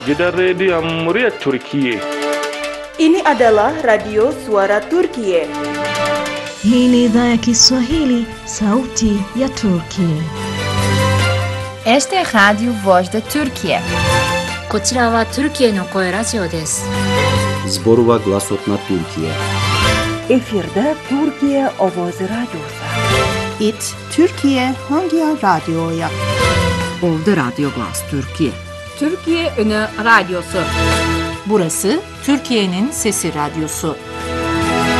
Jadi Muria Turkiye. Ini adalah Radio Suara Turkiye. Hii ni idhaa ya Kiswahili, sauti ya Turkiye. Este é Rádio Voz da Turquia. こちらはトルキエの声ラジオです。 Zborova Glasotna Türkiye. Efirde Türkiye Ovozi Radyosu. It Türkiye Hangi Radyo'ya? Ovda Radyo Glas Türkiye. Türkiye Ünü Radyosu. Burası Türkiye'nin Sesi Radyosu.